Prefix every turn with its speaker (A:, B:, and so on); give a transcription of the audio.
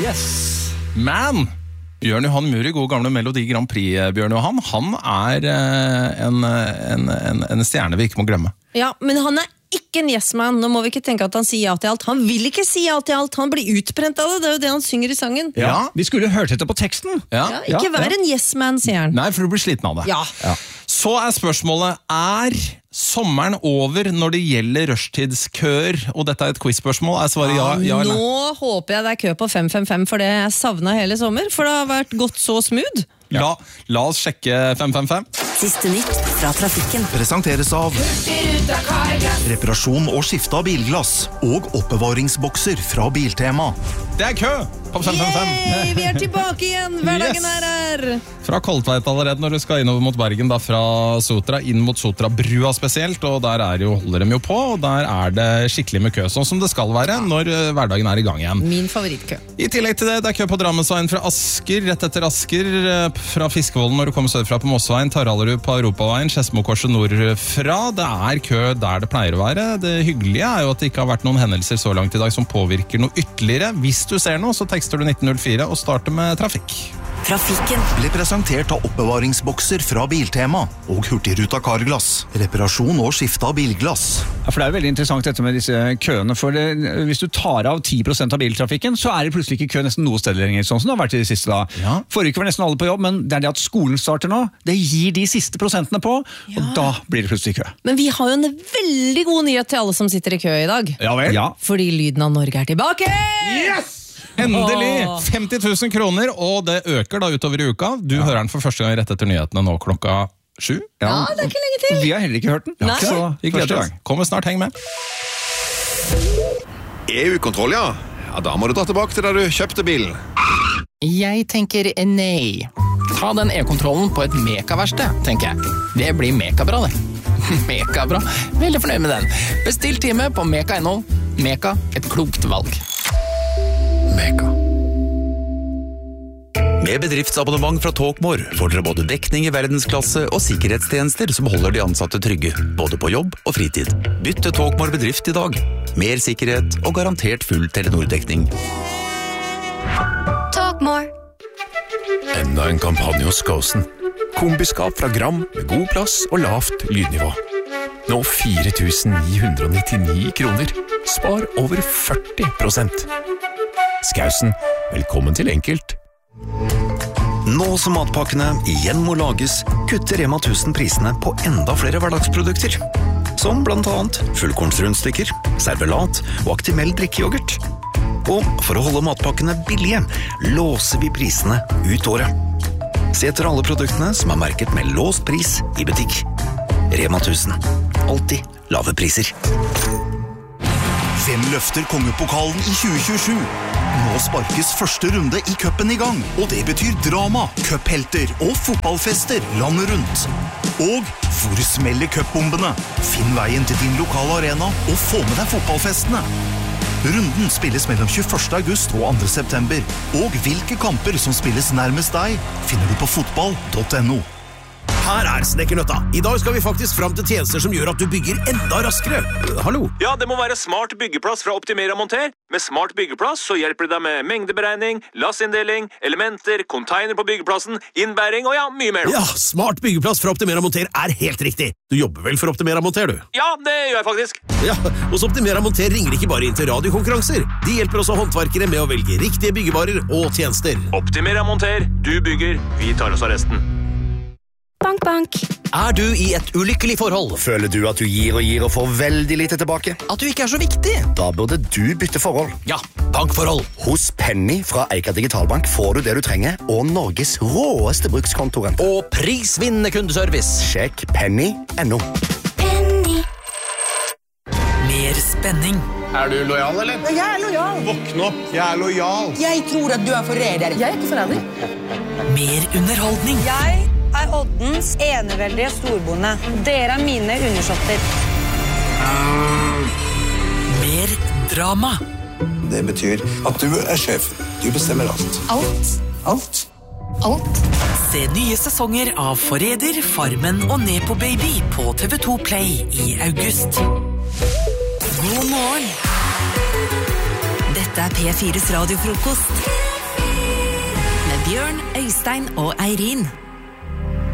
A: Yes. Man, Bjørn Johan Muri, god gamle Melodi Grand Prix Bjørn Johan, han en stjerne vi ikke må glemme.
B: Ja, men han ikke en yes-man. Nå må vi ikke tenke at han sier ja til alt. Han vil ikke si ja til alt. Han blir utbrent av det. Det jo det han synger i sangen.
C: Ja, vi skulle hørt etter på teksten.
B: Ja, ikke vær en yes-man, sier han.
A: Nei, for du blir sliten av det.
B: Ja.
A: Så spørsmålet, sommeren over når det gjelder rushtidskøer? Og dette et quiz-spørsmål. Jeg svarer ja eller nei.
B: Nå håper jeg det kø på 555, for det jeg savnet hele sommer. For det har vært gått så smooth.
A: La oss sjekke 555.
D: Siste nytt fra trafikken.
E: Presenteres av reparasjon og skifte av bilglass og oppbevaringsbokser fra Biltema.
A: Det kø på 555.
B: Yay, vi tilbake igjen. Hverdagen her.
A: Fra Kolltveit allerede når du skal innover mot Bergen, da fra Sotra, inn mot Sotra-brua spesielt, og der holder de jo på, og der det skikkelig med kø, sånn som det skal være når hverdagen i gang igjen.
B: Min favorittkø.
A: I tillegg til det kø på Drammensveien fra Asker, rett etter Asker, fra Fiskevolden når du kommer søderfra på Mossveien, Tarallerud på Europaveien, Skedsmokorset nordfra. Det kø der det pleier å være. Det hyggelige jo at det ikke har vært noen hendelser så langt i dag som påvirker noe ytterligere. Hvis du ser noe, så tekster du 1904 og starter med trafikk.
D: Trafikken
E: ble presentert av oppbevaringsbokser fra Biltema og Hurtigruta Carglass. Reparasjon og skifte av bilglass.
C: Ja, for det veldig interessant dette med disse køene, for hvis du tar av 10% av biltrafikken, så det plutselig ikke kø nesten noe sted lenger, sånn som det har vært i det siste da.
A: Ja.
C: Forrige uke var nesten alle på jobb, men det det at skolen starter nå, det gir de siste prosentene på, og da blir det plutselig kø.
B: Men vi har jo en veldig god nyhet til alle som sitter i kø i dag.
C: Ja vel? Ja.
B: Fordi Lyden av Norge tilbake!
A: Yes! Endelig! 50 000 kroner, og det øker da utover i uka. Du hører den for første gang rett etter nyhetene nå klokka 7.
B: Ja, det ikke lenge til.
C: Vi har heller ikke hørt den.
B: Nei.
C: Så første gang.
A: Kommer snart, heng med.
F: EU-kontroll, ja. Da må du dra tilbake til da du kjøpte bilen.
G: Jeg tenker nei. Ta den e-kontrollen på et mekaverksted, tenker jeg. Det blir mekabra, det. Mekabra. Veldig fornøyd med den. Bestill time på Meka.no. Meka, et klokt valg.
F: Meka.
H: Med bedriftsabonnement fra Talkmore får dere både dekning i verdensklasse og sikkerhetstjenester som holder de ansatte trygge, både på jobb og fritid. Bytt til Talkmore bedrift i dag. Mer sikkerhet og garantert full Telenor-dekning.
D: Talkmore.
F: Enda en kampanje hos Skåsen. Kombiskap fra Gram med god plass og lavt lydnivå. Nå 4.999 kroner. Spar over 40%. Skausen, velkommen til enkelt.
E: Nå som matpakkene igjen må lages, kutter Rema 1000 prisene på enda flere hverdagsprodukter. Som blant annet fullkornsrundstykker, servelat og Actimel drikkejoghurt. Og for å holde matpakkene billige, låser vi prisene ut året. Se etter alle produktene som merket med låst pris i butikk. Rema 1000. Alltid lave priser. Hvem løfter kongepokalen i 2027? Nå sparkes første runde i cupen i gang, og det betyr drama, cuphelter og fotballfester landet rundt. Og hvor smeller cupbombene? Finn veien til din lokale arena og få med deg fotballfestene. Runden spilles mellom 21. august og 2. september, og hvilke kamper som spilles nærmest deg, finner du på fotball.no.
I: Her Snekkernøtta. I dag skal vi faktisk fram til tjenester som gjør at du bygger enda raskere. Hallo?
J: Ja, det må være Smart byggeplass fra Optimera Monter. Med Smart byggeplass så hjelper det deg med mengdeberegning, lassinndeling, elementer, container på byggeplassen, innbæring og mye mer.
I: Ja, Smart byggeplass fra Optimera Monter helt riktig. Du jobber vel for Optimera Monter, du?
J: Ja, det gjør jeg faktisk.
I: Ja, hos Optimera Monter ringer ikke bare inn til radiokonkurranser. De hjelper også håndverkere med å velge riktige byggevarer og tjenester.
J: Optimera Monter. Du bygger, vi tar oss av resten.
D: Bank, bank.
K: Du i et ulykkelig forhold?
L: Føler du at du gir og får veldig lite tilbake?
K: At du ikke så viktig?
L: Da burde du bytte forhold.
K: Ja, bankforhold.
L: Hos Penny fra Eika Digitalbank får du det du trenger, og Norges råeste brukskontorrente.
K: Og prisvinnende kundeservice.
L: Sjekk penny.no.
D: Penny.
M: Mer spenning.
N: Du lojal, eller?
O: Jeg lojal.
N: Våkne opp, jeg lojal.
O: Jeg tror at du forræder. Jeg ikke forræder.
M: Mer underholdning.
O: Jeg Oddens eneveldige storbonde. Dere mine undersåtter.
M: Mer drama.
N: Det betyr at du sjef. Du bestemmer alt.
O: Alt.
M: Se nye sesonger av Forræder, Farmen og Nepo Baby på TV2 Play i august. God morgen. Dette P4s radiofrokost. Øystein og Eirin.